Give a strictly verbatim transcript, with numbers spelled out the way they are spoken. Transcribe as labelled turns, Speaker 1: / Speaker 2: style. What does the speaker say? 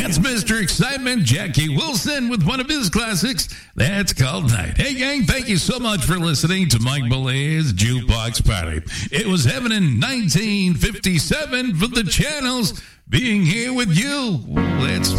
Speaker 1: That's Mister Excitement, Jackie Wilson, with one of his classics. That's called Night. Hey, gang, thank you so much for listening to Mike Belay's Jukebox Party. It was heaven in nineteen fifty-seven for the Channels being here with you. Let's